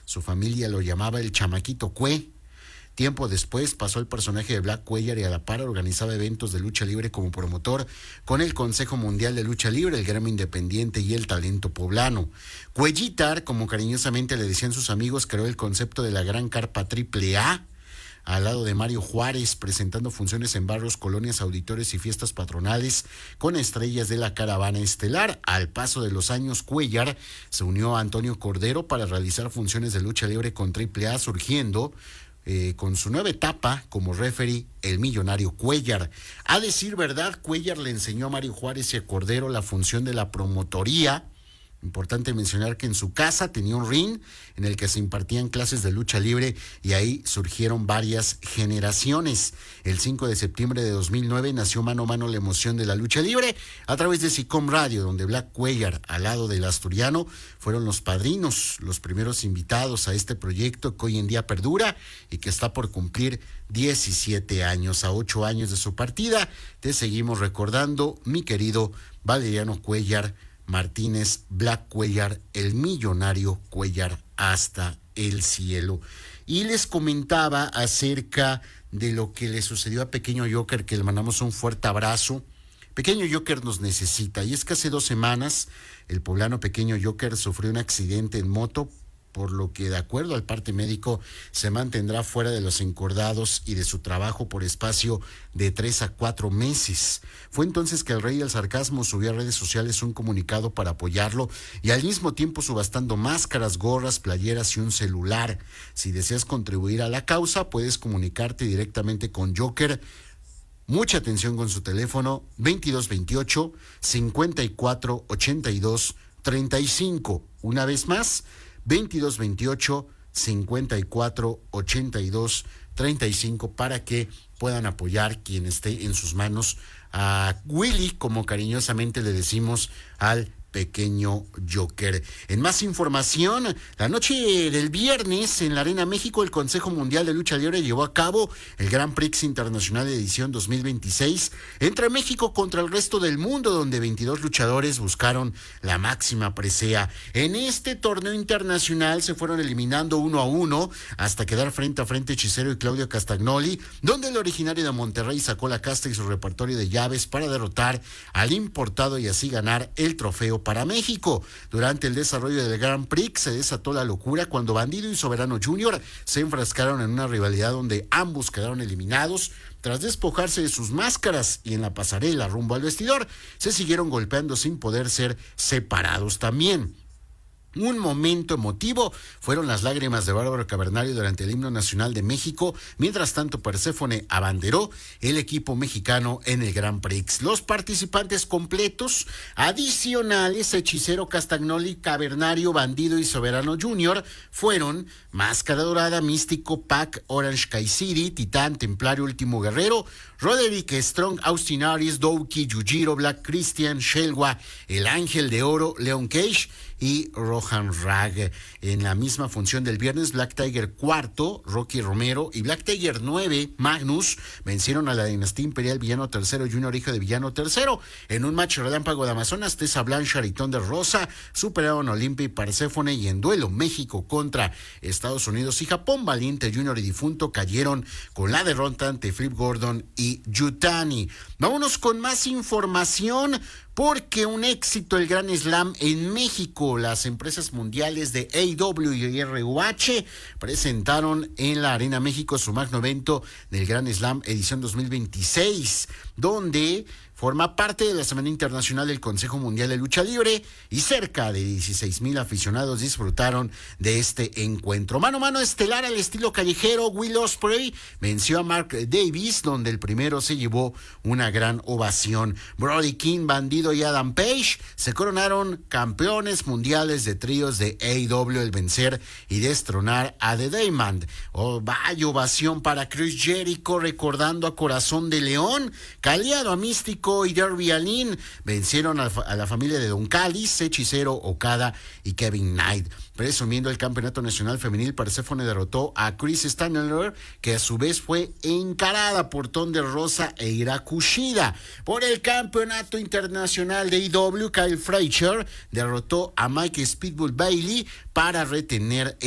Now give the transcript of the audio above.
Su familia lo llamaba el chamaquito Cue. Tiempo después pasó al personaje de Black Cuellar y a la par organizaba eventos de lucha libre como promotor con el Consejo Mundial de Lucha Libre, el Gremio Independiente y el Talento Poblano. Cuellitar, como cariñosamente le decían sus amigos, creó el concepto de la Gran Carpa AAA, al lado de Mario Juárez, presentando funciones en barrios, colonias, auditorios y fiestas patronales con estrellas de la caravana estelar. Al paso de los años, Cuellar se unió a Antonio Cordero para realizar funciones de lucha libre con AAA, surgiendo con su nueva etapa como referee, el millonario Cuellar. A decir verdad, Cuellar le enseñó a Mario Juárez y a Cordero la función de la promotoría. Importante mencionar que en su casa tenía un ring en el que se impartían clases de lucha libre y ahí surgieron varias generaciones. El 5 de septiembre de 2009 nació Mano a Mano, la emoción de la lucha libre, a través de SICOM Radio, donde Black Cuellar, al lado del asturiano, fueron los padrinos, los primeros invitados a este proyecto que hoy en día perdura y que está por cumplir 17 años. A 8 años de su partida, te seguimos recordando, mi querido Valeriano Cuellar Martínez, Black Cuellar, el millonario Cuellar hasta el cielo. Y les comentaba acerca de lo que le sucedió a Pequeño Joker, que le mandamos un fuerte abrazo. Pequeño Joker nos necesita, y es que hace 2 semanas el poblano Pequeño Joker sufrió un accidente en moto, por lo que, de acuerdo al parte médico, se mantendrá fuera de los encordados y de su trabajo por espacio de 3 a 4 meses. Fue entonces que el rey del sarcasmo subió a redes sociales un comunicado para apoyarlo y al mismo tiempo subastando máscaras, gorras, playeras y un celular. Si deseas contribuir a la causa, puedes comunicarte directamente con Joker. Mucha atención con su teléfono 2228 54 82 35. Una vez más, 2228 54 82 35 para que puedan apoyar quien esté en sus manos a Willy, como cariñosamente le decimos al Pequeño Joker. En más información, la noche del viernes en la Arena México, el Consejo Mundial de Lucha Libre llevó a cabo el Grand Prix Internacional de edición 2026 entre México contra el resto del mundo, donde 22 luchadores buscaron la máxima presea. En este torneo internacional se fueron eliminando 1 a 1 hasta quedar frente a frente Hechicero y Claudio Castagnoli, donde el originario de Monterrey sacó la casta y su repertorio de llaves para derrotar al importado y así ganar el trofeo para México. Durante el desarrollo del Grand Prix se desató la locura cuando Bandido y Soberano Jr. se enfrascaron en una rivalidad donde ambos quedaron eliminados tras despojarse de sus máscaras, y en la pasarela rumbo al vestidor se siguieron golpeando sin poder ser separados. También un momento emotivo fueron las lágrimas de Bárbaro Cavernario durante el himno nacional de México. Mientras tanto, Perséfone abanderó el equipo mexicano en el Grand Prix. Los participantes completos adicionales, Hechicero, Castagnoli, Cavernario, Bandido y Soberano Jr. fueron Máscara Dorada, Místico, Pac, Orange Cassidy, Titán, Templario, Último Guerrero, Roderick Strong, Austin Aries, Douki, Yujiro, Black Christian, Shelwa, El Ángel de Oro, Leon Cage y Rohan Rag. En la misma función del viernes, Black Tiger IV, Rocky Romero y Black Tiger 9, Magnus, vencieron a la dinastía imperial Villano III Junior, hijo de Villano III. En un match relámpago de Amazonas, Tessa Blanchard y Thunder Rosa superaron a Olimpia y Perséfone, y en duelo México contra Estados Unidos y Japón, Valiente Junior y Difunto cayeron con la derrota ante Flip Gordon y Yutani. Vámonos con más información, porque un éxito el Gran Slam en México. Las empresas mundiales de AEW y ROH presentaron en la Arena México su magno evento del Gran Slam edición 2026, donde forma parte de la Semana Internacional del Consejo Mundial de Lucha Libre, y cerca de 16,000 aficionados disfrutaron de este encuentro. Mano a mano estelar al estilo callejero, Will Ospreay venció a Mark Davis, donde el primero se llevó una gran ovación. Brody King, Bandido y Adam Page se coronaron campeones mundiales de tríos de AEW al vencer y destronar a The Diamond. Vaya ovación para Chris Jericho, recordando a Corazón de León. Caliado a Místico y Darby Allin vencieron a la familia de Don Callis, Hechicero, Okada y Kevin Knight. Presumiendo el campeonato nacional femenil, Perséfone derrotó a Chris Stanley, que a su vez fue encarada por Thunder Rosa e Ira Kushida. Por el campeonato internacional de AEW, Kyle Frazier derrotó a Mike Speedball Bailey para retener